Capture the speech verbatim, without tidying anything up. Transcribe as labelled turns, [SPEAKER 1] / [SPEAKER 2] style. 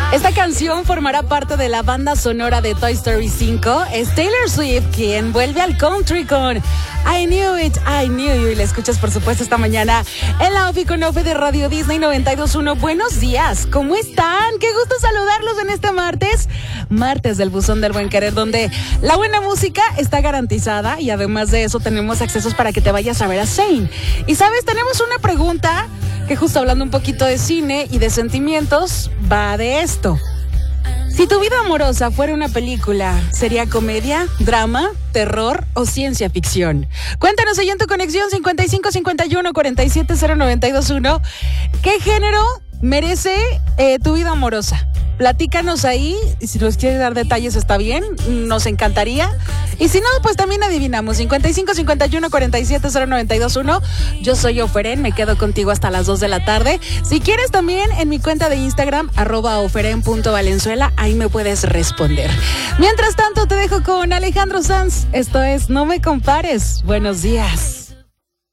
[SPEAKER 1] Esta canción formará parte de la banda sonora de Toy Story cinco. Es Taylor Swift quien vuelve al country con I Knew It, I Knew You. Y la escuchas, por supuesto, esta mañana en la Ofi con Ofe de Radio Disney noventa y dos punto uno. Buenos días, ¿cómo están? Qué gusto saludarlos en este martes. Martes del Buzón del Buen Querer, donde la buena música está garantizada y además de eso tenemos accesos para que te vayas a ver a Zayn. Y sabes, tenemos una pregunta que justo hablando un poquito de cine y de sentimientos, va de esto. Si tu vida amorosa fuera una película, ¿sería comedia, drama, terror o ciencia ficción? Cuéntanos ahí en tu conexión cincuenta y cinco cincuenta y uno cuarenta y siete cero noventa y dos uno. ¿Qué género merece eh, tu vida amorosa? Platícanos ahí, y si nos quieres dar detalles está bien, nos encantaría. Y si no, pues también adivinamos, cincuenta y cinco cincuenta y uno cuarenta y siete cero noventa y dos uno. Yo soy Oferen, me quedo contigo hasta las dos de la tarde. Si quieres también en mi cuenta de Instagram, arroba oferen punto valenzuela, ahí me puedes responder. Mientras tanto te dejo con Alejandro Sanz, esto es No Me Compares. Buenos días.